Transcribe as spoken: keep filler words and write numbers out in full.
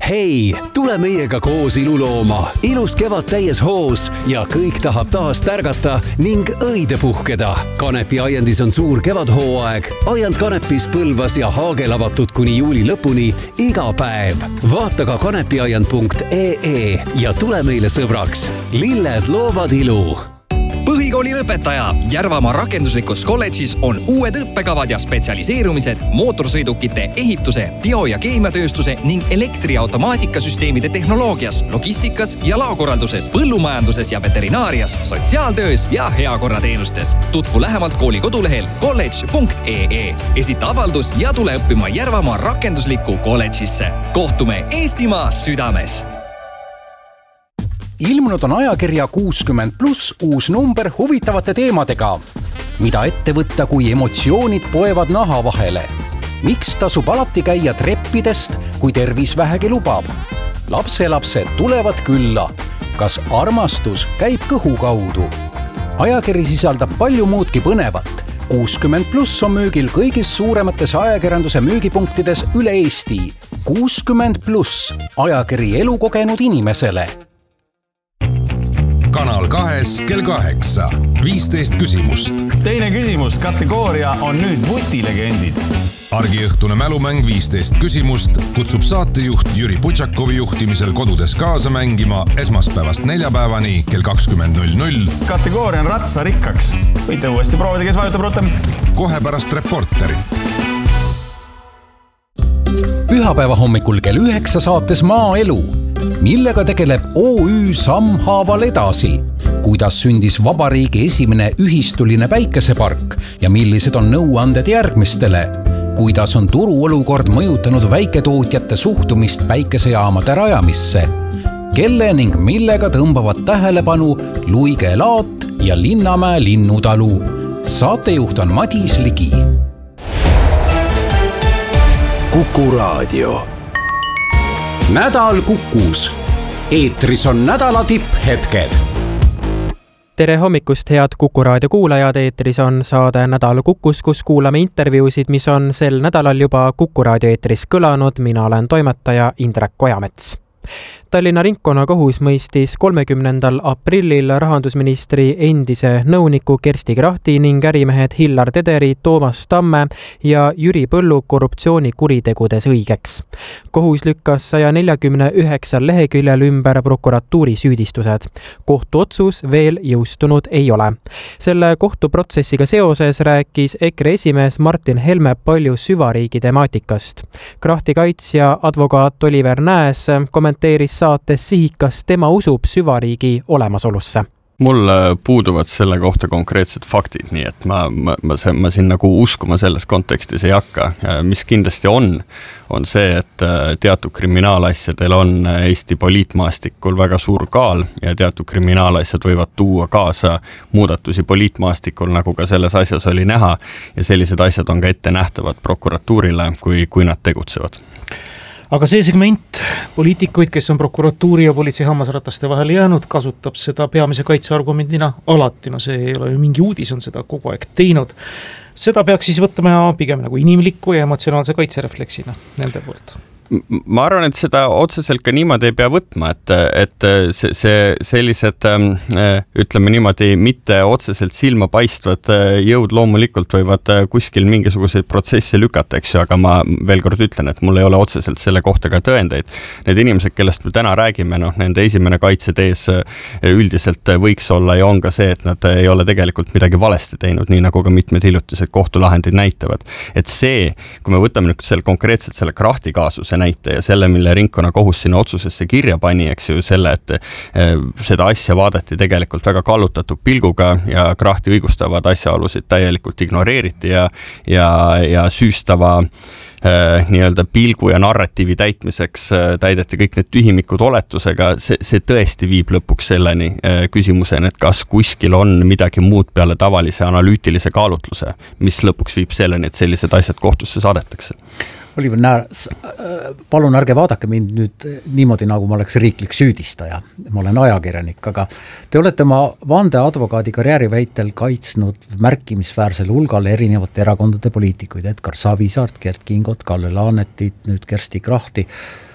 Hei, tule meiega koos ilu looma. Ilus kevad täies hoos ja kõik tahab taas tärgata ning õide puhkeda. Kanepi aiandis on suur kevadhooaeg. Aiand Kanepis, Põlvas ja Haagel avatud kuni juuli lõpuni iga päev. Vaata ka kanepiaiand punkt ee ja tule meile sõbraks. Lilled loovad ilu. Põhikooli lõpetaja Järvamaa rakenduslikus kolledžis on uued õppekavad ja spetsialiseerumised mootorsõidukite ehituse, bio- ja keemiatööstuse ning elektriautomaatikasüsteemide tehnoloogias, logistikas ja laokorralduses, põllumajanduses ja veterinaarias, sotsiaaltöös ja heakorrateenustes. Tutvu lähemalt kooli kodulehel kolledž punkt ee. Esita avaldus ja tule õppima Järvamaa rakenduslikku kolledžisse. Kohtume Eestimaa südames! Ilmunud on ajakirja kuuskümmend pluss uus number huvitavate teemadega. Mida ette võtta, kui emotsioonid poevad naha vahele? Miks tasub alati käia treppidest, kui tervis vähegi lubab? Lapselapsed tulevad külla. Kas armastus käib kõhu kaudu? Ajakiri sisaldab palju muudki põnevat. kuuskümmend pluss on müügil kõigis suuremates ajakirjanduse müügipunktides üle Eesti. kuuskümmend pluss ajakiri elukogenud inimesele. Kanal kahes kell kaheksa. viisteist küsimust. Teine küsimus, kategooria on nüüd vutilegendid. Argiõhtune mälumäng viisteist küsimust kutsub saatejuht Jüri Putšakovi juhtimisel kodudes kaasa mängima esmaspäevast neljapäevani kell kakskümmend null null. Kategooria on ratsarikkaks. Võite uuesti proovida, kes vajutab rutem. Kohe pärast reporterit. Pühapäeva hommikul kell üheksa saates Maaelu. Millega tegeleb O Ü sammhaaval edasi? Kuidas sündis vabariigi esimene ühistuline päikesepark ja millised on nõuanded järgmistele? Kuidas on turuolukord mõjutanud väiketootjate suhtumist päikesejaamade rajamisse? Kelle ning millega tõmbavad tähelepanu Luige laat ja Linnamäe linnutalu? Saatejuht on Madis Ligi. Kuku Raadio. Nädal Kukus. Eetris on nädala tipphetked. Tere hommikust, head Kuku Raadio kuulajad. Eetris on saade Nädal Kukus, kus kuulame intervjuusid, mis on sel nädalal juba Kuku Raadio eetris kõlanud. Mina olen toimetaja Indrek Ojamets. Tallinna ringkonnakohus mõistis kolmekümnendal aprillil rahandusministri endise nõuniku Kersti Krahti ning ärimehed Hillar Tederi, Toomas Tamme ja Jüri Põllu korruptsioonikuritegudes õigeks. Kohus lükkas saja neljakümne üheksal leheküljel ümber prokuratuuri süüdistused. Kohtuotsus veel jõustunud ei ole. Selle kohtuprotsessiga seoses rääkis EKRE esimees Martin Helme palju süvariigi temaatikast. Krahti kaitsja advokaat Oliver Nääs kommenteeris saates sihikas tema usub süvariigi olemasolusse. Mul puuduvad selle kohta konkreetsed faktid, nii et ma, ma, ma, ma siin nagu uskuma selles kontekstis ei hakka. Mis kindlasti on, on see, et teatud kriminaalasjadel on Eesti poliitmaastikul väga suur kaal ja teatud kriminaalasjad võivad tuua kaasa muudatusi poliitmaastikul, nagu ka selles asjas oli näha, ja sellised asjad on ka ette nähtavad prokuratuurile, kui, kui nad tegutsevad. Aga see segment poliitikuid, kes on prokuratuuri ja politsei hammasrataste vahel jäänud, kasutab seda peamise kaitseargumendina alati. No see ei ole ju mingi uudis, on seda kogu aeg teinud. Seda peaks siis võtma pigem nagu inimliku ja emotsionaalse kaitserefleksina nende poolt. Ma arvan, et seda otseselt ka niimoodi ei pea võtma, et, et see, see sellised, ütleme niimoodi, mitte otseselt silma paistvad jõud loomulikult võivad kuskil mingisuguseid protsesse lükata, eks ju, aga ma veel kord ütlen, et mul ei ole otseselt selle kohta ka tõendeid. Need inimesed, kellest me täna räägime, noh, nende esimene kaitsetees üldiselt võiks olla ja on ka see, et nad ei ole tegelikult midagi valesti teinud, nii nagu ka mitmed hiljutised kohtulahendid näitavad. Et see, kui me võtame nüüd selle konkreetselt selle Krahti kaasuse näite ja selle, mille ringkonnakohus sinna otsusesse kirja pani, eks ju, selle, et seda asja vaadati tegelikult väga kallutatud pilguga ja Krahti õigustavad asjaolusid täielikult ignoreeriti ja, ja, ja süüstava nii-öelda pilgu ja narratiivi täitmiseks täideti kõik need tühimikud oletusega, see, see tõesti viib lõpuks selleni küsimuseni, et kas kuskil on midagi muud peale tavalise analüütilise kaalutluse, mis lõpuks viib selleni, et sellised asjad kohtusse saadetakse. Oliver Nääs, palun ärge vaadake mind nüüd niimoodi, nagu ma oleks riiklik süüdistaja. Ma olen ajakirjanik, aga te olete oma vandeadvokaadi karjääri väitel kaitsnud märkimisväärsel hulgal erinevate erakondade poliitikuid, Edgar Savisaart, Gert Kingot, Kalle Laanetit, nüüd Kersti Krahti.